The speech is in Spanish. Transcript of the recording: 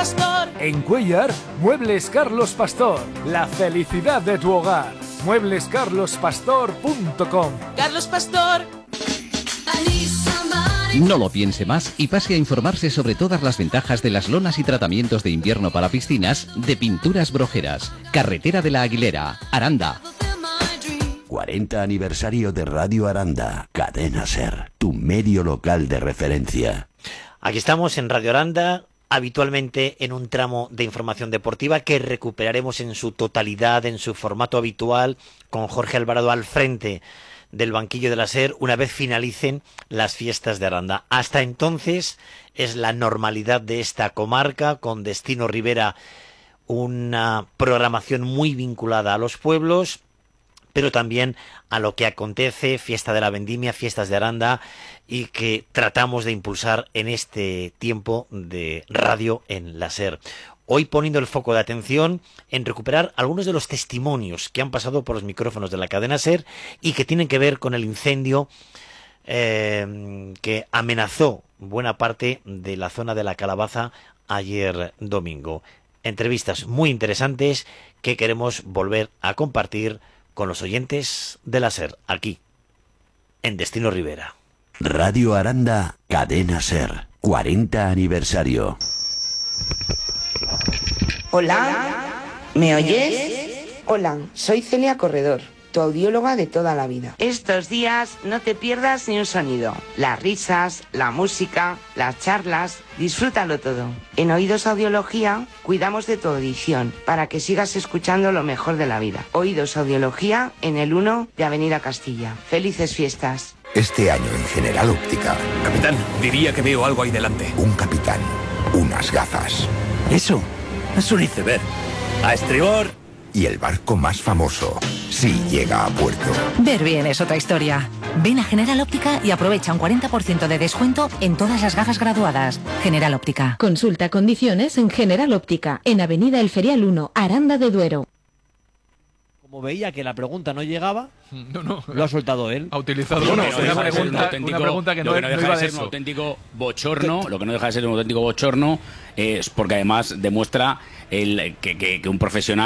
Pastor. En Cuéllar, Muebles Carlos Pastor. La felicidad de tu hogar. mueblescarlospastor.com. Carlos Pastor. No lo piense más y pase a informarse sobre todas las ventajas de las lonas y tratamientos de invierno para piscinas de Pinturas Brojeras. Carretera de la Aguilera, Aranda. 40 aniversario de Radio Aranda. Cadena SER, tu medio local de referencia. Aquí estamos en Radio Aranda, habitualmente en un tramo de información deportiva que recuperaremos en su totalidad, en su formato habitual, con Jorge Alvarado al frente del banquillo de la SER una vez finalicen las fiestas de Aranda. Hasta entonces es la normalidad de esta comarca, con Destino Rivera, una programación muy vinculada a los pueblos, pero también a lo que acontece, Fiesta de la Vendimia, Fiestas de Aranda, y que tratamos de impulsar en este tiempo de radio en la SER. Hoy poniendo el foco de atención en recuperar algunos de los testimonios que han pasado por los micrófonos de la cadena SER y que tienen que ver con el incendio que amenazó buena parte de la zona de la Calabaza ayer domingo. Entrevistas muy interesantes que queremos volver a compartir con los oyentes de la SER, aquí, en Destino Rivera. Radio Aranda, Cadena SER, 40 aniversario. Hola, ¿me oyes? Hola, soy Celia Corredor, tu audióloga de toda la vida. Estos días no te pierdas ni un sonido. Las risas, la música, las charlas, disfrútalo todo. En Oídos Audiología cuidamos de tu audición para que sigas escuchando lo mejor de la vida. Oídos Audiología en el 1 de Avenida Castilla. Felices fiestas. Este año en General Óptica. Capitán, diría que veo algo ahí delante. Un capitán, unas gafas. Eso es un iceberg. A estribor. Y el barco más famoso, si llega a puerto. Ver bien es otra historia. Ven a General Óptica y aprovecha un 40% de descuento en todas las gafas graduadas. General Óptica. Consulta condiciones en General Óptica, en Avenida El Ferial 1, Aranda de Duero. Como veía que la pregunta no llegaba, lo ha soltado él. Ha utilizado una pregunta que no deja de ser un auténtico bochorno. Lo que no deja de ser un auténtico bochorno es porque además demuestra que un profesional